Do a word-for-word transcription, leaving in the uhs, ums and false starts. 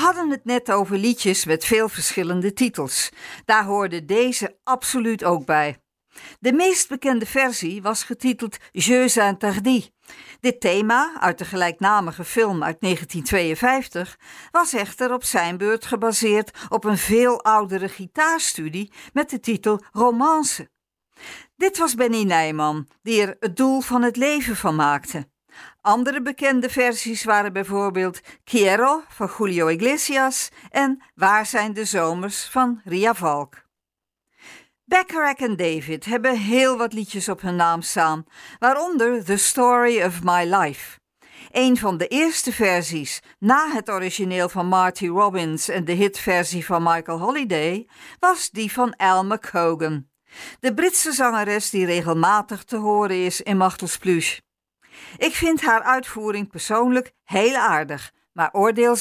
hadden het net over liedjes met veel verschillende titels. Daar hoorde deze absoluut ook bij. De meest bekende versie was getiteld Jeux interdits. Dit thema, uit de gelijknamige film uit negentien tweeënvijftig, was echter op zijn beurt gebaseerd op een veel oudere gitaarstudie met de titel Romance. Dit was Benny Nijman, die er het doel van het leven van maakte. Andere bekende versies waren bijvoorbeeld Quiero van Julio Iglesias en Waar zijn de zomers van Ria Valk. Bacharach en David hebben heel wat liedjes op hun naam staan, waaronder The Story of My Life. Een van de eerste versies na het origineel van Marty Robbins en de hitversie van Michael Holiday was die van Al McCogan, de Britse zangeres die regelmatig te horen is in Machtelspluche. Ik vind haar uitvoering persoonlijk heel aardig, maar oordeel